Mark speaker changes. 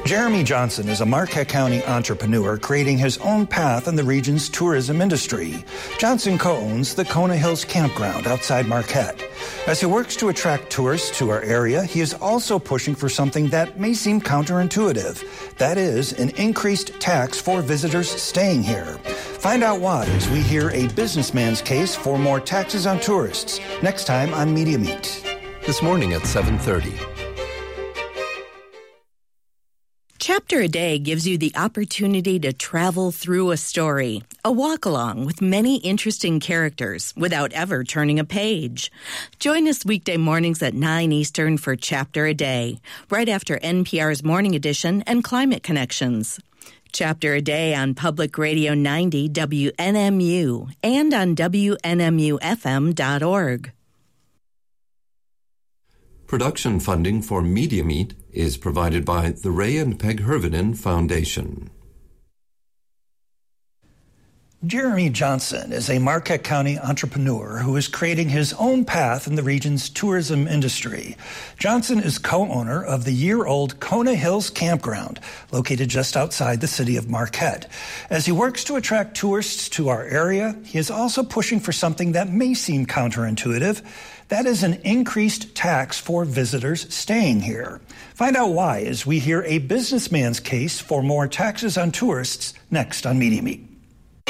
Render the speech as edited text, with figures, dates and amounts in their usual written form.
Speaker 1: Jeremy Johnson is a Marquette County entrepreneur creating his own path in the region's tourism industry. Johnson co-owns the Kona Hills Campground outside Marquette. As he works to attract tourists to our area, he is also pushing for something that may seem counterintuitive. That is, an increased tax for visitors staying here. Find out why as we hear a businessman's case for more taxes on tourists. Next time on Media Meet.
Speaker 2: This morning at 7:30.
Speaker 3: Chapter a Day gives you the opportunity to travel through a story, a walk-along with many interesting characters without ever turning a page. Join us weekday mornings at 9 Eastern for Chapter a Day, right after NPR's Morning Edition and Climate Connections. Chapter a Day on Public Radio 90 WNMU and on WNMUFM.org.
Speaker 2: Production funding for Media Meet is provided by the Ray and Peg Hervinen Foundation.
Speaker 1: Jeremy Johnson is a Marquette County entrepreneur who is creating his own path in the region's tourism industry. Johnson is co-owner of the year-old Kona Hills Campground, located just outside the city of Marquette. As he works to attract tourists to our area, he is also pushing for something that may seem counterintuitive. That is an increased tax for visitors staying here. Find out why as we hear a businessman's case for more taxes on tourists next on Media Meet.